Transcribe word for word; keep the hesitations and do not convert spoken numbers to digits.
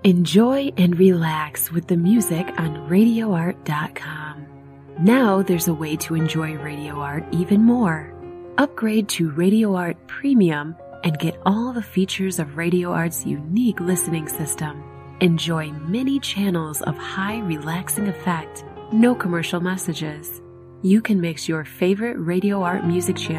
Enjoy and relax with the music on radio art dot com. Now there's a way to enjoy Radio Art even more. Upgrade to Radio Art Premium and get all the features of Radio Art's unique listening system. Enjoy many channels of high relaxing effect, no commercial messages. You can mix your favorite Radio Art music channel